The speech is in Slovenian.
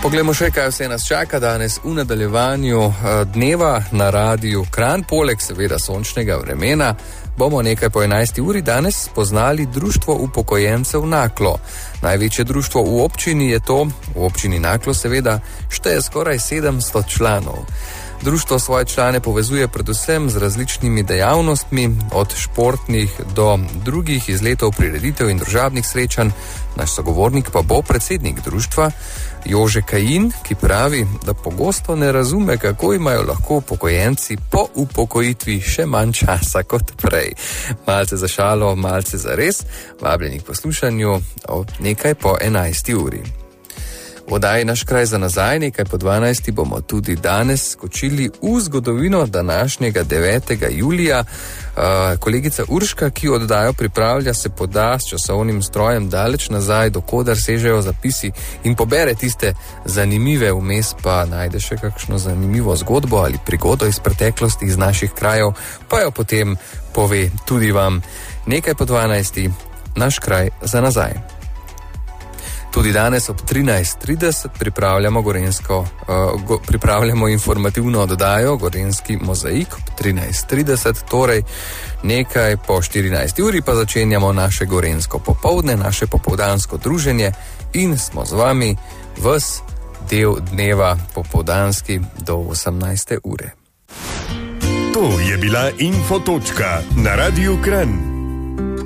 Poglejmo še, kaj vse nas čaka danes v nadaljevanju dneva na Radiu Kranj. Poleg seveda sončnega vremena bomo nekaj po 11. uri danes spoznali Društvo upokojencev Naklo. Največje društvo v občini je to, v občini Naklo seveda, šteje skoraj 700 članov. Društvo svoje člane povezuje predvsem z različnimi dejavnostmi, od športnih do drugih izletov, prireditev in družabnih srečanj. Naš sogovornik pa bo predsednik društva Jože Kajin, ki pravi, da pogosto ne razume, kako imajo lahko upokojenci po upokojitvi še manj časa kot prej. Malce za šalo, malce za res, vabljeni k poslušanju ob nekaj po 11. uri. V oddaji Naš kraj za nazaj, nekaj po 12. bomo tudi danes skočili v zgodovino današnjega 9. julija. Kolegica Urška, ki oddajo pripravlja, se poda s časovnim strojem daleč nazaj, dokodar sežejo zapisi in pobere tiste zanimive, vmes pa najde še kakšno zanimivo zgodbo ali prigodo iz preteklosti, iz naših krajev, pa jo potem pove tudi vam. Nekaj po 12. Naš kraj za nazaj. Tudi danes ob 13:30 pripravljamo informativno oddajo Gorenjski mozaik ob 13:30, torej nekaj po 14. uri pa začenjamo naše gorenjsko popoldne, naše popoldansko druženje in smo z vami ves del dneva popoldanski do 18. ure. To je bila Infotočka na Radiu Kranj.